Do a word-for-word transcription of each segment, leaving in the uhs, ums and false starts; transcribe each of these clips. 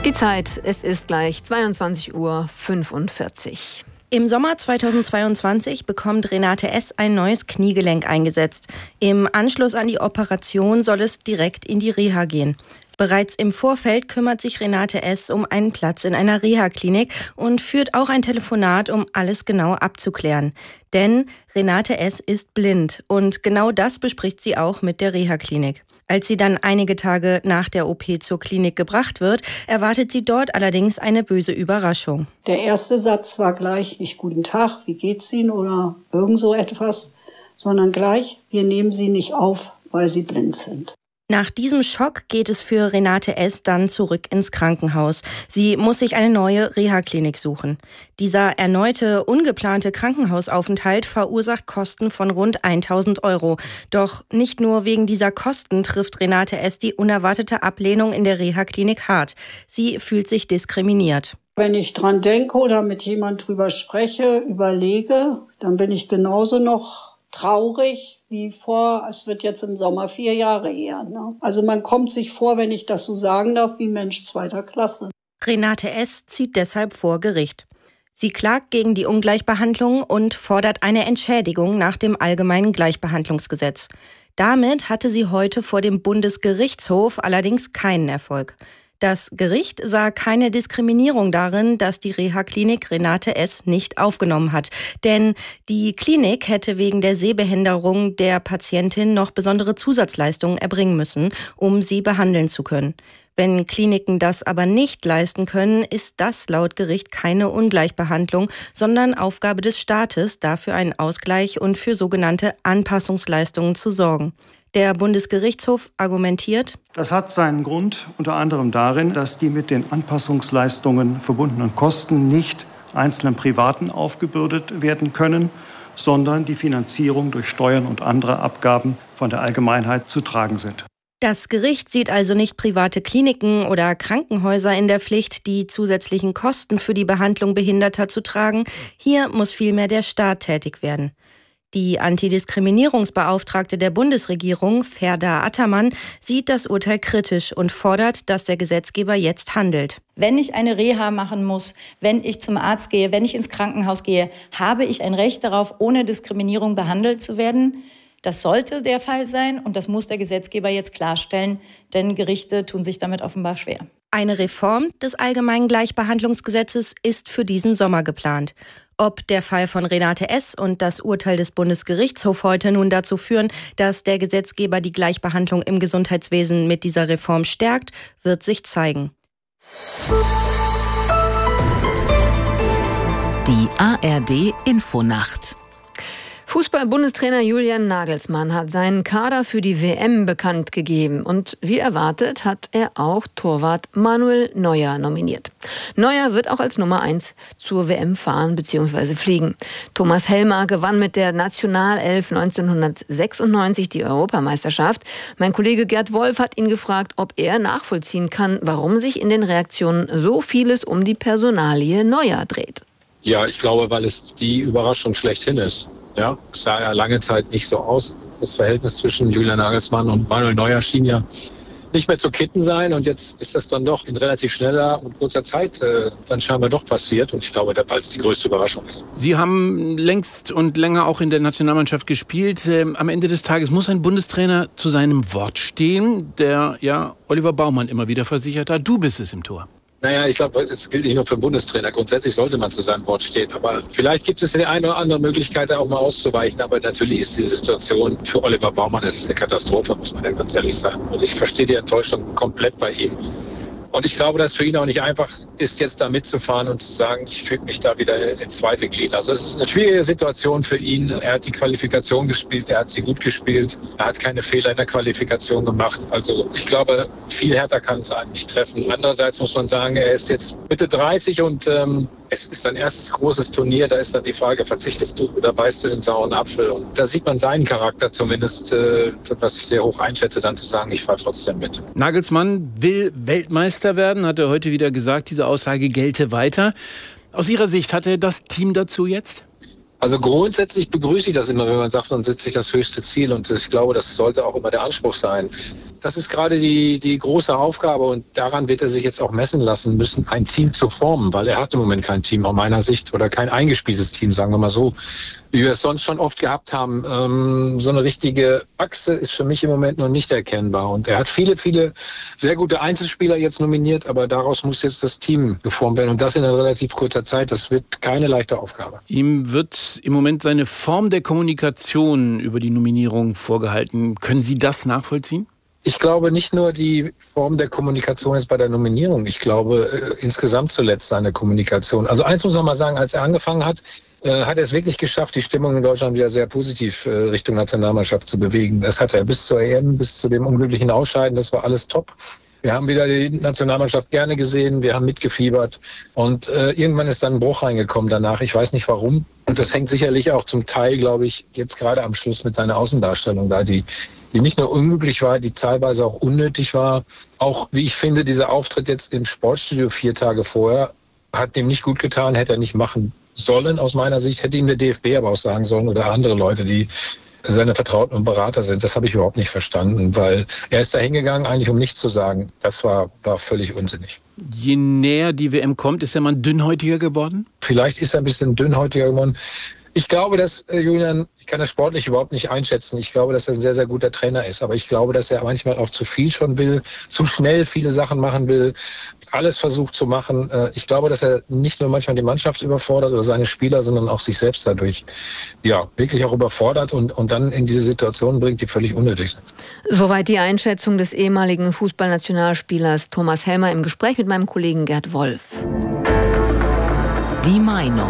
Die Zeit, es ist gleich zweiundzwanzig Uhr fünfundvierzig. Im Sommer zweitausendzweiundzwanzig bekommt Renate S. ein neues Kniegelenk eingesetzt. Im Anschluss an die Operation soll es direkt in die Reha gehen. Bereits im Vorfeld kümmert sich Renate S. um einen Platz in einer Reha-Klinik und führt auch ein Telefonat, um alles genau abzuklären. Denn Renate S. ist blind und genau das bespricht sie auch mit der Reha-Klinik. Als sie dann einige Tage nach der O P zur Klinik gebracht wird, erwartet sie dort allerdings eine böse Überraschung. Der erste Satz war gleich nicht "Guten Tag, wie geht's Ihnen" oder irgend so etwas, sondern gleich "Wir nehmen Sie nicht auf, weil Sie blind sind". Nach diesem Schock geht es für Renate S. dann zurück ins Krankenhaus. Sie muss sich eine neue Reha-Klinik suchen. Dieser erneute, ungeplante Krankenhausaufenthalt verursacht Kosten von rund tausend Euro. Doch nicht nur wegen dieser Kosten trifft Renate S. die unerwartete Ablehnung in der Reha-Klinik hart. Sie fühlt sich diskriminiert. Wenn ich dran denke oder mit jemand drüber spreche, überlege, dann bin ich genauso noch traurig wie vor, es wird jetzt im Sommer vier Jahre her. Ne? Also man kommt sich vor, wenn ich das so sagen darf, wie Mensch zweiter Klasse. Renate S. zieht deshalb vor Gericht. Sie klagt gegen die Ungleichbehandlung und fordert eine Entschädigung nach dem Allgemeinen Gleichbehandlungsgesetz. Damit hatte sie heute vor dem Bundesgerichtshof allerdings keinen Erfolg. Das Gericht sah keine Diskriminierung darin, dass die Reha-Klinik Renate S. nicht aufgenommen hat. Denn die Klinik hätte wegen der Sehbehinderung der Patientin noch besondere Zusatzleistungen erbringen müssen, um sie behandeln zu können. Wenn Kliniken das aber nicht leisten können, ist das laut Gericht keine Ungleichbehandlung, sondern Aufgabe des Staates, dafür einen Ausgleich und für sogenannte Anpassungsleistungen zu sorgen. Der Bundesgerichtshof argumentiert: Das hat seinen Grund unter anderem darin, dass die mit den Anpassungsleistungen verbundenen Kosten nicht einzelnen Privaten aufgebürdet werden können, sondern die Finanzierung durch Steuern und andere Abgaben von der Allgemeinheit zu tragen sind. Das Gericht sieht also nicht private Kliniken oder Krankenhäuser in der Pflicht, die zusätzlichen Kosten für die Behandlung Behinderter zu tragen. Hier muss vielmehr der Staat tätig werden. Die Antidiskriminierungsbeauftragte der Bundesregierung, Ferda Ataman, sieht das Urteil kritisch und fordert, dass der Gesetzgeber jetzt handelt. Wenn ich eine Reha machen muss, wenn ich zum Arzt gehe, wenn ich ins Krankenhaus gehe, habe ich ein Recht darauf, ohne Diskriminierung behandelt zu werden. Das sollte der Fall sein und das muss der Gesetzgeber jetzt klarstellen, denn Gerichte tun sich damit offenbar schwer. Eine Reform des Allgemeinen Gleichbehandlungsgesetzes ist für diesen Sommer geplant. Ob der Fall von Renate S. und das Urteil des Bundesgerichtshofs heute nun dazu führen, dass der Gesetzgeber die Gleichbehandlung im Gesundheitswesen mit dieser Reform stärkt, wird sich zeigen. Die A R D Infonacht. Fußball-Bundestrainer Julian Nagelsmann hat seinen Kader für die W M bekannt gegeben. Und wie erwartet hat er auch Torwart Manuel Neuer nominiert. Neuer wird auch als Nummer eins zur W M fahren bzw. fliegen. Thomas Helmer gewann mit der Nationalelf neunzehnhundertsechsundneunzig die Europameisterschaft. Mein Kollege Gerd Wolf hat ihn gefragt, ob er nachvollziehen kann, warum sich in den Reaktionen so vieles um die Personalie Neuer dreht. Ja, ich glaube, weil es die Überraschung schlechthin ist. Ja, es sah ja lange Zeit nicht so aus. Das Verhältnis zwischen Julian Nagelsmann und Manuel Neuer schien ja nicht mehr zu kitten sein. Und jetzt ist das dann doch in relativ schneller und kurzer Zeit äh, dann scheinbar doch passiert. Und ich glaube, weil es die größte Überraschung ist. Sie haben längst und länger auch in der Nationalmannschaft gespielt. Ähm, am Ende des Tages muss ein Bundestrainer zu seinem Wort stehen, der ja Oliver Baumann immer wieder versichert hat, du bist es im Tor. Naja, ich glaube, es gilt nicht nur für den Bundestrainer. Grundsätzlich sollte man zu seinem Wort stehen. Aber vielleicht gibt es die eine oder andere Möglichkeit, da auch mal auszuweichen. Aber natürlich ist die Situation für Oliver Baumann, das ist eine Katastrophe, muss man ja ganz ehrlich sagen. Und ich verstehe die Enttäuschung komplett bei ihm. Und ich glaube, dass es für ihn auch nicht einfach ist, jetzt da mitzufahren und zu sagen, ich füge mich da wieder ins zweite Glied. Also es ist eine schwierige Situation für ihn. Er hat die Qualifikation gespielt, er hat sie gut gespielt. Er hat keine Fehler in der Qualifikation gemacht. Also ich glaube, viel härter kann es einen nicht treffen. Andererseits muss man sagen, er ist jetzt Mitte dreißig und ähm, es ist sein erstes großes Turnier. Da ist dann die Frage, verzichtest du oder beißt du den sauren Apfel? Und da sieht man seinen Charakter zumindest, äh, was ich sehr hoch einschätze, dann zu sagen, ich fahre trotzdem mit. Nagelsmann will Weltmeister werden, hat er heute wieder gesagt. Diese Aussage gelte weiter. Aus Ihrer Sicht, hat er das Team dazu jetzt? Also grundsätzlich begrüße ich das immer, wenn man sagt, man setzt sich das höchste Ziel. Und ich glaube, das sollte auch immer der Anspruch sein. das ist gerade die, die große Aufgabe und daran wird er sich jetzt auch messen lassen müssen, ein Team zu formen, weil er hat im Moment kein Team aus meiner Sicht oder kein eingespieltes Team, sagen wir mal so, wie wir es sonst schon oft gehabt haben. Ähm, so eine richtige Achse ist für mich im Moment noch nicht erkennbar und er hat viele, viele sehr gute Einzelspieler jetzt nominiert, aber daraus muss jetzt das Team geformt werden und das in einer relativ kurzer Zeit. Das wird keine leichte Aufgabe. Ihm wird im Moment seine Form der Kommunikation über die Nominierung vorgehalten. Können Sie das nachvollziehen? Ich glaube nicht nur die Form der Kommunikation ist bei der Nominierung. Ich glaube äh, insgesamt zuletzt seine Kommunikation. Also eins muss man mal sagen, als er angefangen hat, äh, hat er es wirklich geschafft, die Stimmung in Deutschland wieder sehr positiv äh, Richtung Nationalmannschaft zu bewegen. Das hat er bis zur E M, bis zu dem unglücklichen Ausscheiden. Das war alles top. Wir haben wieder die Nationalmannschaft gerne gesehen, wir haben mitgefiebert und äh, irgendwann ist dann ein Bruch reingekommen danach. Ich weiß nicht warum. Und das hängt sicherlich auch zum Teil, glaube ich, jetzt gerade am Schluss mit seiner Außendarstellung da, die, die nicht nur unglücklich war, die teilweise auch unnötig war. Auch, wie ich finde, dieser Auftritt jetzt im Sportstudio vier Tage vorher hat dem nicht gut getan, hätte er nicht machen sollen aus meiner Sicht, hätte ihm der D F B aber auch sagen sollen oder andere Leute, die seine Vertrauten und Berater sind. Das habe ich überhaupt nicht verstanden, weil er ist da hingegangen, eigentlich um nichts zu sagen. Das war, war völlig unsinnig. Je näher die W M kommt, ist der Mann dünnhäutiger geworden? Vielleicht ist er ein bisschen dünnhäutiger geworden. Ich glaube, dass äh, Julian, ich kann das sportlich überhaupt nicht einschätzen. Ich glaube, dass er ein sehr, sehr guter Trainer ist. Aber ich glaube, dass er manchmal auch zu viel schon will, zu schnell viele Sachen machen will, alles versucht zu machen. Äh, ich glaube, dass er nicht nur manchmal die Mannschaft überfordert oder seine Spieler, sondern auch sich selbst dadurch ja wirklich auch überfordert und, und dann in diese Situationen bringt, die völlig unnötig sind. Soweit die Einschätzung des ehemaligen Fußballnationalspielers Thomas Helmer im Gespräch mit meinem Kollegen Gerd Wolf. Die Meinung.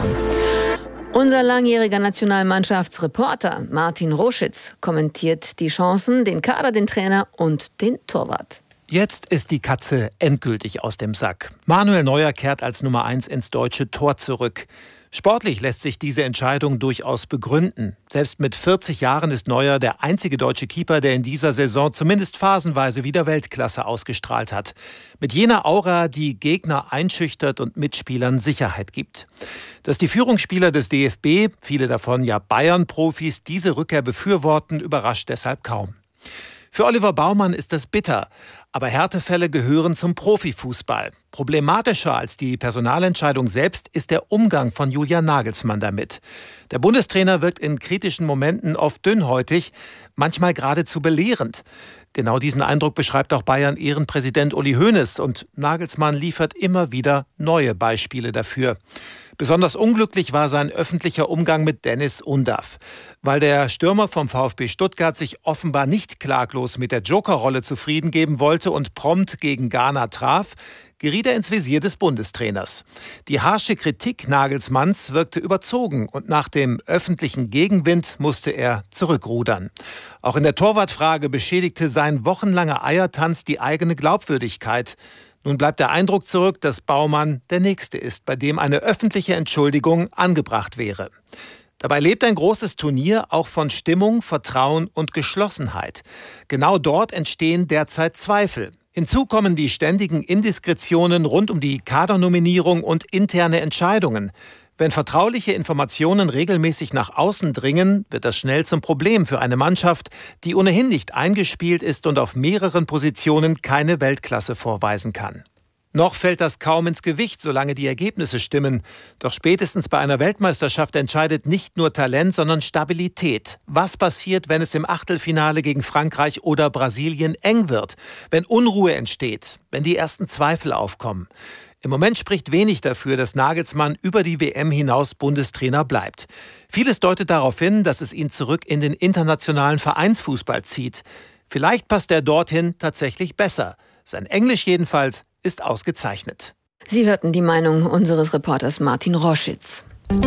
Unser langjähriger Nationalmannschaftsreporter Martin Roschitz kommentiert die Chancen, den Kader, den Trainer und den Torwart. Jetzt ist die Katze endgültig aus dem Sack. Manuel Neuer kehrt als Nummer eins ins deutsche Tor zurück. Sportlich lässt sich diese Entscheidung durchaus begründen. Selbst mit vierzig Jahren ist Neuer der einzige deutsche Keeper, der in dieser Saison zumindest phasenweise wieder Weltklasse ausgestrahlt hat. Mit jener Aura, die Gegner einschüchtert und Mitspielern Sicherheit gibt. Dass die Führungsspieler des D F B, viele davon ja Bayern-Profis, diese Rückkehr befürworten, überrascht deshalb kaum. Für Oliver Baumann ist das bitter, aber Härtefälle gehören zum Profifußball. Problematischer als die Personalentscheidung selbst ist der Umgang von Julian Nagelsmann damit. Der Bundestrainer wirkt in kritischen Momenten oft dünnhäutig, manchmal geradezu belehrend. Genau diesen Eindruck beschreibt auch Bayern-Ehrenpräsident Uli Hoeneß und Nagelsmann liefert immer wieder neue Beispiele dafür. Besonders unglücklich war sein öffentlicher Umgang mit Dennis Undav. Weil der Stürmer vom VfB Stuttgart sich offenbar nicht klaglos mit der Jokerrolle zufrieden geben wollte und prompt gegen Ghana traf, geriet er ins Visier des Bundestrainers. Die harsche Kritik Nagelsmanns wirkte überzogen und nach dem öffentlichen Gegenwind musste er zurückrudern. Auch in der Torwartfrage beschädigte sein wochenlanger Eiertanz die eigene Glaubwürdigkeit. Nun bleibt der Eindruck zurück, dass Baumann der Nächste ist, bei dem eine öffentliche Entschuldigung angebracht wäre. Dabei lebt ein großes Turnier auch von Stimmung, Vertrauen und Geschlossenheit. Genau dort entstehen derzeit Zweifel. Hinzu kommen die ständigen Indiskretionen rund um die Kadernominierung und interne Entscheidungen. Wenn vertrauliche Informationen regelmäßig nach außen dringen, wird das schnell zum Problem für eine Mannschaft, die ohnehin nicht eingespielt ist und auf mehreren Positionen keine Weltklasse vorweisen kann. Noch fällt das kaum ins Gewicht, solange die Ergebnisse stimmen. Doch spätestens bei einer Weltmeisterschaft entscheidet nicht nur Talent, sondern Stabilität. Was passiert, wenn es im Achtelfinale gegen Frankreich oder Brasilien eng wird? Wenn Unruhe entsteht? Wenn die ersten Zweifel aufkommen? Im Moment spricht wenig dafür, dass Nagelsmann über die W M hinaus Bundestrainer bleibt. Vieles deutet darauf hin, dass es ihn zurück in den internationalen Vereinsfußball zieht. Vielleicht passt er dorthin tatsächlich besser. Sein Englisch jedenfalls ist ausgezeichnet. Sie hörten die Meinung unseres Reporters Martin Roschitz.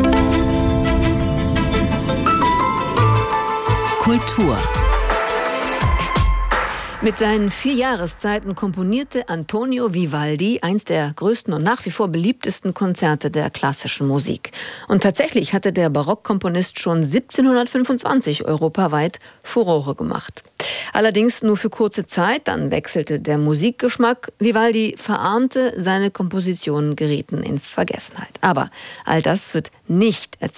Kultur. Mit seinen vier Jahreszeiten komponierte Antonio Vivaldi eins der größten und nach wie vor beliebtesten Konzerte der klassischen Musik. Und tatsächlich hatte der Barockkomponist schon siebzehnhundertfünfundzwanzig europaweit Furore gemacht. Allerdings nur für kurze Zeit, dann wechselte der Musikgeschmack. Vivaldi verarmte, seine Kompositionen gerieten in Vergessenheit. Aber all das wird nicht erzählt.